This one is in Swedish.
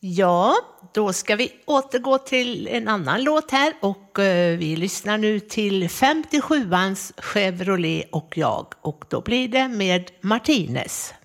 Ja, då ska vi återgå till en annan låt här och vi lyssnar nu till 57ans Chevrolet och jag och då blir det med Martinez.